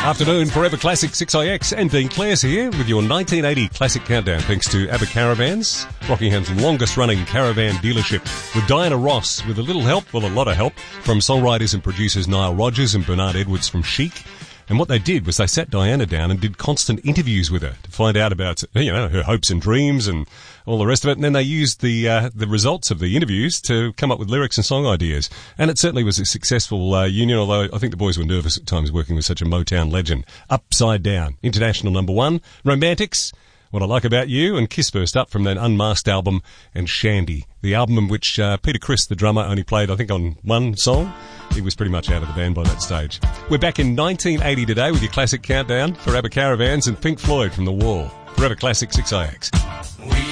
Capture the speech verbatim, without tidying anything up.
Afternoon, Forever Classic six I X and Dean Clares here with your nineteen eighty Classic Countdown, thanks to ABBA Caravans, Rockingham's longest-running caravan dealership, with Diana Ross, with a little help, well, a lot of help, from songwriters and producers Nile Rodgers and Bernard Edwards from Chic. And what they did was they sat Diana down and did constant interviews with her to find out about, you know, her hopes and dreams and all the rest of it. And then they used the uh, the results of the interviews to come up with lyrics and song ideas. And it certainly was a successful uh, union, although I think the boys were nervous at times working with such a Motown legend. Upside Down, international number one. Romantics, What I Like About You, and Kiss first up from that Unmasked album, and Shandy, the album in which uh, Peter Criss, the drummer, only played, I think, on one song. He was pretty much out of the band by that stage. We're back in nineteen eighty today with your Classic Countdown for ABBA Caravans and Pink Floyd from The Wall. Forever Classic six I X.